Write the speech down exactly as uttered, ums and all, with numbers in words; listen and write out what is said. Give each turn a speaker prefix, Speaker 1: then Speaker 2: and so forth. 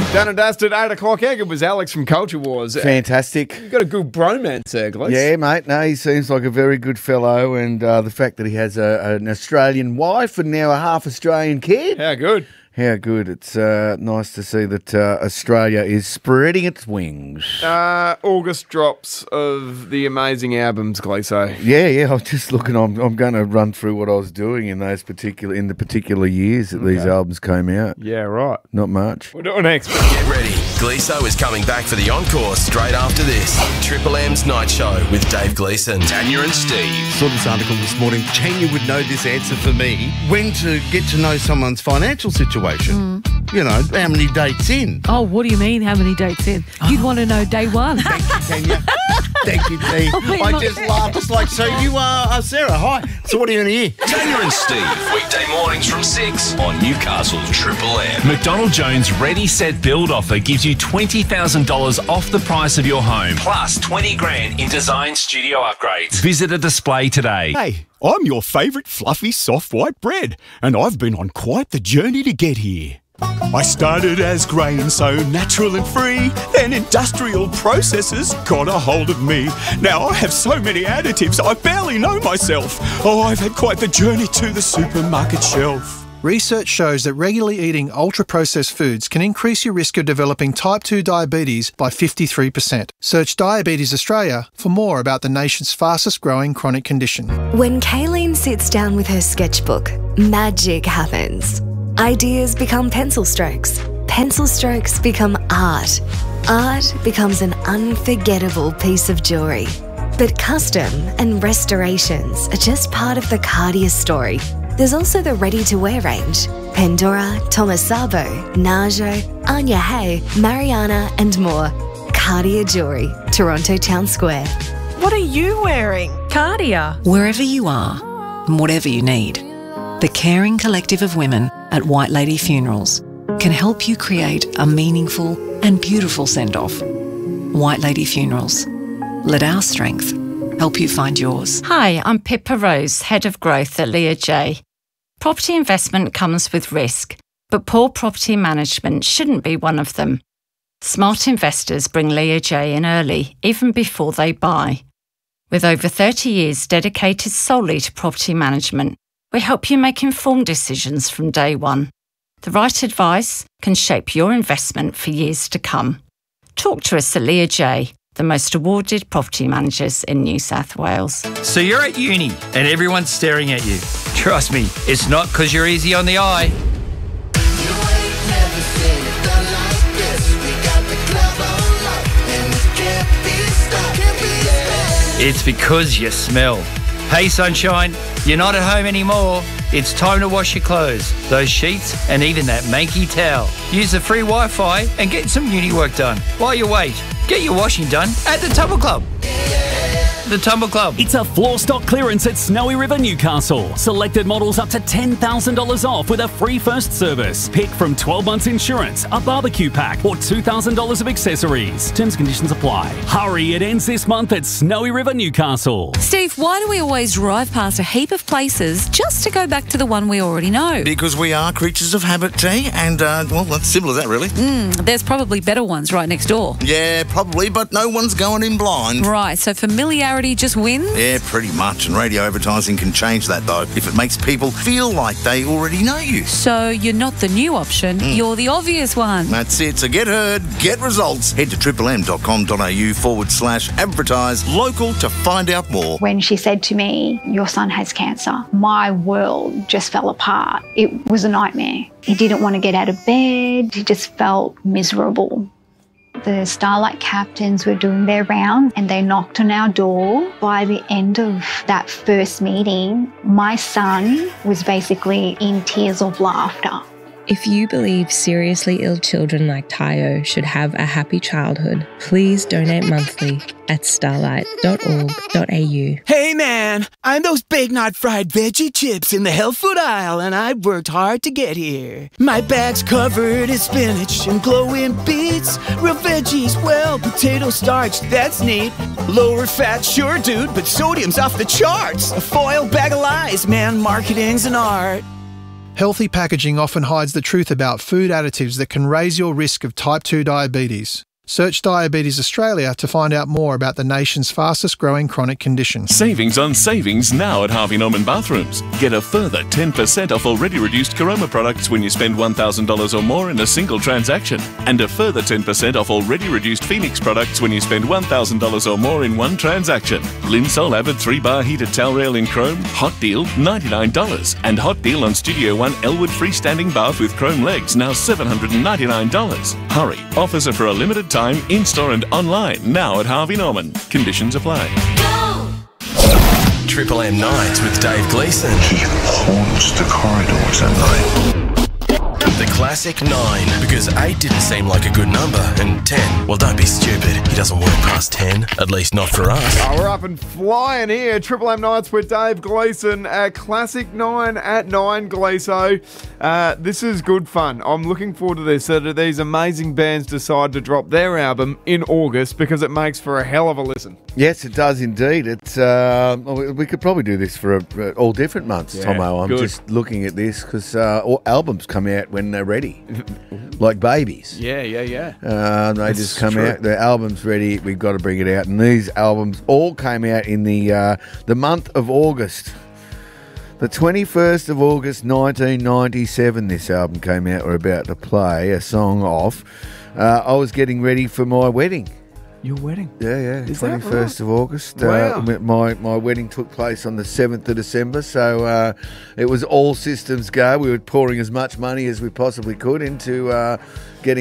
Speaker 1: Done and dusted, eight o'clock. How good was Alex from Culture Wars?
Speaker 2: Fantastic.
Speaker 1: You've got a good bromance there, Glees.
Speaker 2: Yeah, mate. No, he seems like a very good fellow, and uh, the fact that he has a, an Australian wife and now a half Australian kid.
Speaker 1: How good.
Speaker 2: How good. It's uh, nice to see that uh, Australia is spreading its wings.
Speaker 1: Uh, August drops of the amazing albums, Gleeso.
Speaker 2: Yeah, yeah. I was just looking. I'm, I'm going to run through what I was doing in those particular in the particular years that okay. these albums came out.
Speaker 1: Yeah, right.
Speaker 2: Not much.
Speaker 1: We'll do it next.
Speaker 3: Get ready. Gleeso is coming back for the encore straight after this. Triple M's Night Show with Dave Gleeson, Tanya and Steve.
Speaker 4: Saw this article this morning. Tanya would know this answer for me. When to get to know someone's financial situation. Mm. You know, how many dates in?
Speaker 5: Oh, what do you mean, how many dates in? You'd oh. want to know day one.
Speaker 4: Thank you, Tanya. Thank you, Steve. I, I just laughed. Just like, so you are uh, Sarah. Hi. So what are you going to hear?
Speaker 3: Tanya and Steve, weekday mornings from six on Newcastle's Triple M.
Speaker 6: McDonald Jones Ready Set Build offer gives you twenty thousand dollars off the price of your home, plus twenty grand in design studio upgrades. Visit a display today.
Speaker 7: Hey, I'm your favourite fluffy soft white bread, and I've been on quite the journey to get here. I started as grain, so natural and free. Then industrial processes got a hold of me. Now I have so many additives, I barely know myself. Oh, I've had quite the journey to the supermarket shelf.
Speaker 8: Research shows that regularly eating ultra-processed foods can increase your risk of developing type two diabetes by fifty-three percent. Search Diabetes Australia for more about the nation's fastest-growing chronic condition.
Speaker 9: When Kayleen sits down with her sketchbook, magic happens. Ideas become pencil strokes. Pencil strokes become art. Art becomes an unforgettable piece of jewellery. But custom and restorations are just part of the Cartier story. There's also the ready-to-wear range. Pandora, Thomas Sabo, Najo, Anya Hay, Mariana and more. Cartier Jewellery, Toronto Town Square.
Speaker 10: What are you wearing?
Speaker 5: Cartier.
Speaker 11: Wherever you are, and whatever you need, the caring collective of women at White Lady Funerals can help you create a meaningful and beautiful send-off. White Lady Funerals. Let our strength help you find yours.
Speaker 12: Hi, I'm Pippa Rose, Head of Growth at Leah J. Property investment comes with risk, but poor property management shouldn't be one of them. Smart investors bring Leah J in early, even before they buy. With over thirty years dedicated solely to property management, we help you make informed decisions from day one. The right advice can shape your investment for years to come. Talk to us at Leah J, the most awarded property managers in New South Wales.
Speaker 13: So you're at uni and everyone's staring at you. Trust me, it's not because you're easy on the eye. It's because you smell. Hey sunshine, you're not at home anymore. It's time to wash your clothes, those sheets and even that manky towel. Use the free Wi-Fi and get some uni work done. While you wait, get your washing done at the Tumble Club. The Tumble Club.
Speaker 14: It's a floor stock clearance at Snowy River, Newcastle. Selected models up to ten thousand dollars off with a free first service. Pick from twelve months insurance, a barbecue pack, or two thousand dollars of accessories. Terms and conditions apply. Hurry, it ends this month at Snowy River, Newcastle.
Speaker 5: Steve, why do we always drive past a heap of places just to go back to the one we already know?
Speaker 4: Because we are creatures of habit, T, and, uh, well, that's simple as that, really.
Speaker 5: Mm, there's probably better ones right next door.
Speaker 4: Yeah, probably, but no one's going in blind.
Speaker 5: Right, so familiarity just wins?
Speaker 4: Yeah, pretty much, and radio advertising can change that, though, if it makes people feel like they already know you.
Speaker 5: So you're not the new option, mm. you're the obvious one.
Speaker 4: That's it, so get heard, get results. Head to triplem.com.au forward slash advertise local to find out more.
Speaker 15: When she said to me, your son has cancer, my world just fell apart. It was a nightmare. He didn't want to get out of bed, he just felt miserable. The Starlight captains were doing their round and they knocked on our door. By the end of that first meeting, my son was basically in tears of laughter.
Speaker 16: If you believe seriously ill children like Tayo should have a happy childhood, please donate monthly at starlight dot org dot a u.
Speaker 17: Hey man, I'm those Big Knot fried veggie chips in the health food aisle and I've worked hard to get here. My bag's covered in spinach and glowing beets, real veggies, well, potato starch, that's neat. Lower fat, sure dude, but sodium's off the charts. A foil bag of lies, man, marketing's an art.
Speaker 8: Healthy packaging often hides the truth about food additives that can raise your risk of type two diabetes. Search Diabetes Australia to find out more about the nation's fastest growing chronic condition.
Speaker 18: Savings on savings now at Harvey Norman Bathrooms. Get a further ten percent off already reduced Caroma products when you spend one thousand dollars or more in a single transaction. And a further ten percent off already reduced Phoenix products when you spend one thousand dollars or more in one transaction. Linsol Avid three bar heated towel rail in chrome, hot deal, ninety-nine dollars. And hot deal on Studio One Elwood freestanding bath with chrome legs, now seven hundred ninety-nine dollars. Hurry, offers are for a limited time. In-store and online now at Harvey Norman. Conditions apply.
Speaker 3: Triple M Nights with Dave Gleeson.
Speaker 19: He haunts the corridors at night.
Speaker 3: The classic nine, because eight didn't seem like a good number, and ten, well, don't be stupid. He doesn't work past ten, at least not for us.
Speaker 1: Oh, we're up and flying here. Triple M Nights with Dave Gleeson. Uh, classic nine at nine, Gleeso. Uh, this is good fun. I'm looking forward to this. So that these amazing bands decide to drop their album in August because it makes for a hell of a listen.
Speaker 2: Yes, it does indeed. It's uh, we could probably do this for a, all different months,
Speaker 1: Yeah,
Speaker 2: Tomo. I'm
Speaker 1: good.
Speaker 2: just looking at this because uh, all albums come out when they're ready, like babies.
Speaker 1: Yeah, yeah, yeah.
Speaker 2: Uh, they
Speaker 1: That's
Speaker 2: just come
Speaker 1: true.
Speaker 2: out. The album's ready. We've got to bring it out, and these albums all came out in the uh, the month of August. The twenty-first of August, nineteen ninety-seven. This album came out. We're about to play a song off. Uh, I was getting ready for my wedding.
Speaker 1: Your wedding?
Speaker 2: Yeah, yeah.
Speaker 1: Is that
Speaker 2: twenty-first of August.
Speaker 1: Wow.
Speaker 2: Uh, my my wedding took place on the seventh of December, so uh, it was all systems go. We were pouring as much money as we possibly could into uh, getting